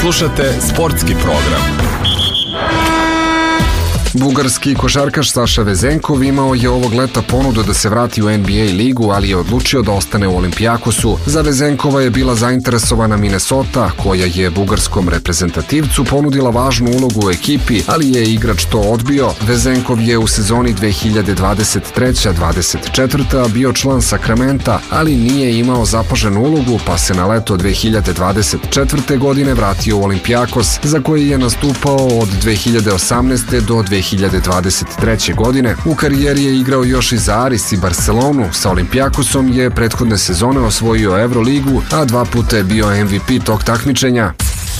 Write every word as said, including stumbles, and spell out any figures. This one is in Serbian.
Slušate sportski program. Bugarski košarkaš Saša Vezenkov imao je ovog leta ponudu da se vrati u N B A ligu, ali je odlučio da ostane u Olimpijakosu. Za Vezenkova je bila zainteresovana Minnesota, koja je bugarskom reprezentativcu ponudila važnu ulogu u ekipi, ali je igrač to odbio. Vezenkov je u sezoni dve hiljade dvadeset treće dvadeset četvrte bio član Sakramenta, ali nije imao zapaženu ulogu, pa se na leto dve hiljade dvadeset četvrte godine vratio u Olimpijakos, za koji je nastupao od dve hiljade osamnaeste do dve hiljade dvadeset treće godine. U karijeri je igrao još i za Aris i Barcelonu. Sa Olimpijakosom je prethodne sezone osvojio Euroligu, a dva puta je bio M V P tog takmičenja.